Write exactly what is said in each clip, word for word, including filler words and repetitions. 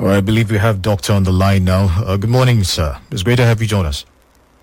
All right, I believe we have Doctor on the line now. Uh, good morning, sir. It's great to have you join us.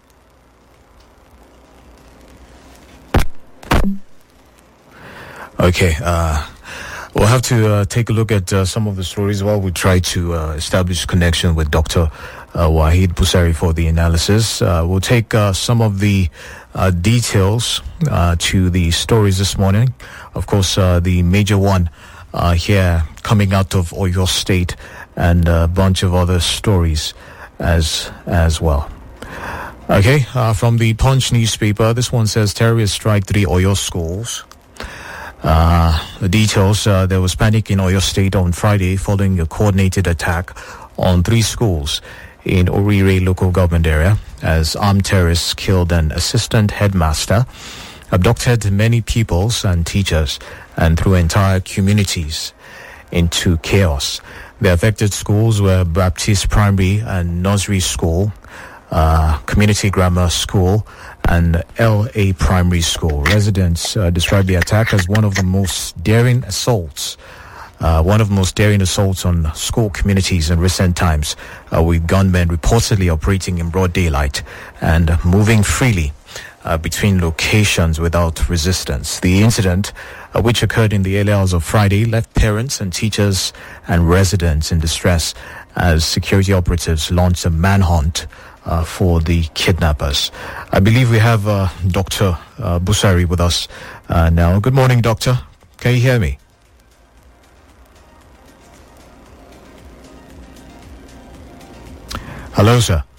Okay, uh, we'll have to uh, take a look at uh, some of the stories while we try to uh, establish connection with Doctor Uh, Waheed Busari for the analysis. Uh, we'll take uh, some of the uh, details uh, to the stories this morning. Of course, uh, the major one uh, here coming out of Oyo State, and a bunch of other stories as as well. Okay, uh, from the Punch newspaper, this one says terrorists strike three Oyo schools. Uh, the details, uh, there was panic in Oyo State on Friday following a coordinated attack on three schools in Orire local government area as armed terrorists killed an assistant headmaster, abducted many pupils and teachers, and threw entire communities into chaos. The affected schools were Baptist Primary and Nursery School, uh, Community Grammar School, and L A Primary School. Residents uh, described the attack as one of the most daring assaults Uh, one of the most daring assaults on school communities in recent times, uh, with gunmen reportedly operating in broad daylight and moving freely uh, between locations without resistance. The incident, uh, which occurred in the early hours of Friday, left parents and teachers and residents in distress as security operatives launched a manhunt uh, for the kidnappers. I believe we have uh, Doctor Uh, Busari with us uh, now. Good morning, Doctor. Can you hear me? Hello, sir.